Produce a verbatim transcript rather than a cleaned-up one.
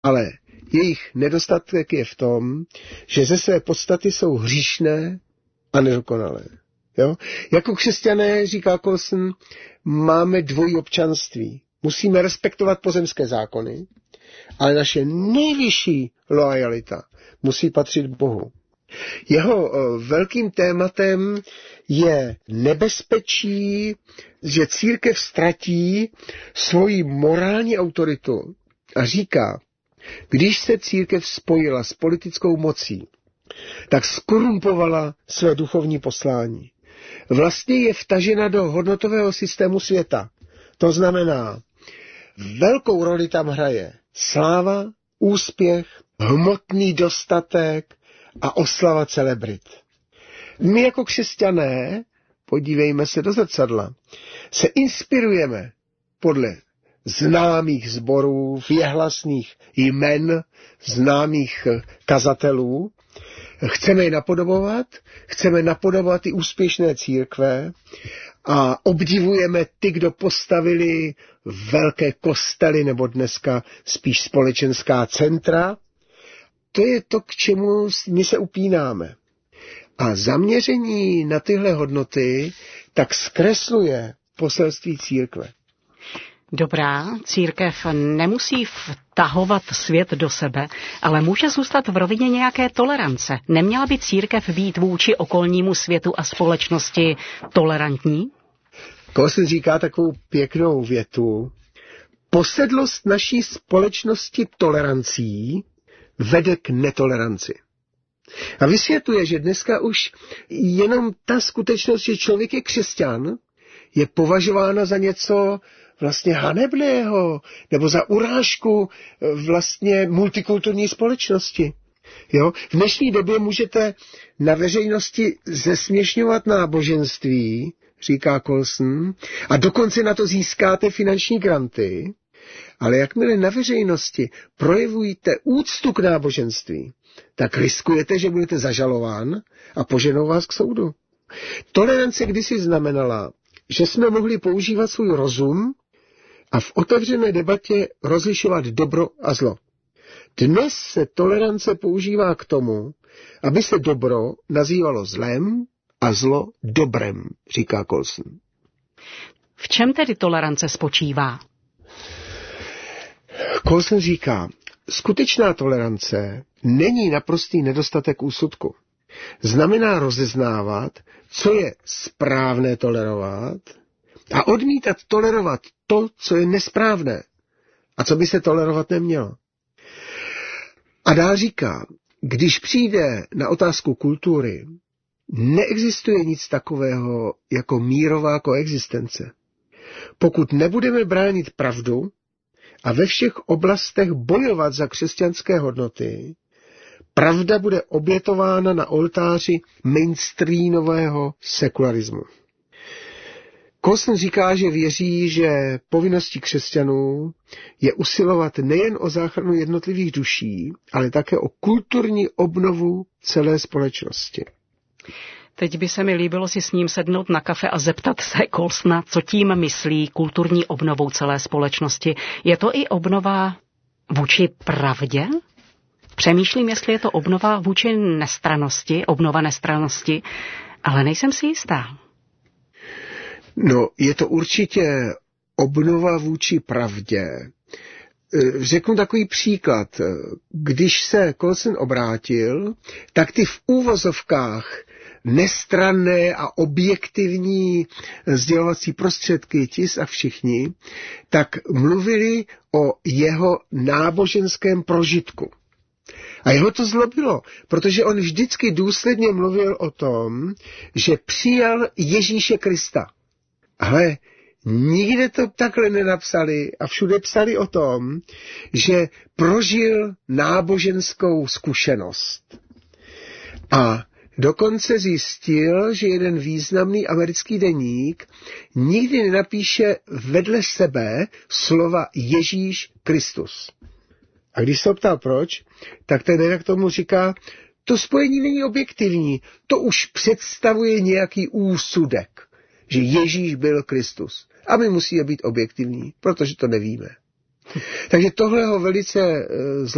Ale jejich nedostatek je v tom, že ze své podstaty jsou hříšné a nedokonalé. Jo? Jako křesťané, říká Colson, máme dvojí občanství. Musíme respektovat pozemské zákony, ale naše nejvyšší loajalita musí patřit Bohu. Jeho velkým tématem je nebezpečí, že církev ztratí svoji morální autoritu a říká, když se církev spojila s politickou mocí, tak skorumpovala své duchovní poslání. Vlastně je vtažena do hodnotového systému světa. To znamená, velkou roli tam hraje sláva, úspěch, hmotný dostatek a oslava celebrit. My jako křesťané, podívejme se do zrcadla, se inspirujeme podle známých sborů, věhlasných jmen, známých kazatelů. Chceme je napodobovat, chceme napodobovat i úspěšné církve a obdivujeme ty, kdo postavili velké kostely nebo dneska spíš společenská centra. To je to, k čemu my se upínáme. A zaměření na tyhle hodnoty tak zkresluje poselství církve. Dobrá, církev nemusí vtahovat svět do sebe, ale může zůstat v rovině nějaké tolerance. Neměla by církev být vůči okolnímu světu a společnosti tolerantní? Colson říká takovou pěknou větu. Posedlost naší společnosti tolerancí vede k netoleranci. A vysvětluje, že dneska už jenom ta skutečnost, že člověk je křesťan, je považována za něco vlastně hanebného, nebo za urážku vlastně multikulturní společnosti. Jo? V dnešní době můžete na veřejnosti zesměšňovat náboženství, říká Colson, a dokonce na to získáte finanční granty, ale jakmile na veřejnosti projevujete úctu k náboženství, tak riskujete, že budete zažalován a poženou vás k soudu. Tolerance kdysi znamenala, že jsme mohli používat svůj rozum a v otevřené debatě rozlišovat dobro a zlo. Dnes se tolerance používá k tomu, aby se dobro nazývalo zlem a zlo dobrem, říká Colson. V čem tedy tolerance spočívá? Colson říká, skutečná tolerance není naprostý nedostatek úsudku. Znamená rozeznávat, co je správné tolerovat a odmítat tolerovat to, co je nesprávné a co by se tolerovat nemělo. A dál říká, když přijde na otázku kultury, neexistuje nic takového jako mírová koexistence. Pokud nebudeme bránit pravdu a ve všech oblastech bojovat za křesťanské hodnoty, pravda bude obětována na oltáři mainstreamového sekularismu. Colson říká, že věří, že povinností křesťanů je usilovat nejen o záchranu jednotlivých duší, ale také o kulturní obnovu celé společnosti. Teď by se mi líbilo si s ním sednout na kafe a zeptat se Colsona, co tím myslí kulturní obnovou celé společnosti. Je to i obnova vůči pravdě? Přemýšlím, jestli je to obnova vůči nestrannosti, obnova nestrannosti, ale nejsem si jistá. No, je to určitě obnova vůči pravdě. Řeknu takový příklad. Když se Colson obrátil, tak ty v úvozovkách nestranné a objektivní sdělovací prostředky, tis a všichni, tak mluvili o jeho náboženském prožitku. A jeho to zlobilo, protože on vždycky důsledně mluvil o tom, že přijal Ježíše Krista. Ale nikde to takhle nenapsali a všude psali o tom, že prožil náboženskou zkušenost. A dokonce zjistil, že jeden významný americký deník nikdy nenapíše vedle sebe slova Ježíš Kristus. A když se ptal proč, tak ten redaktor tomu říká, to spojení není objektivní, to už představuje nějaký úsudek, že Ježíš byl Kristus. A my musíme být objektivní, protože to nevíme. Takže tohle ho velice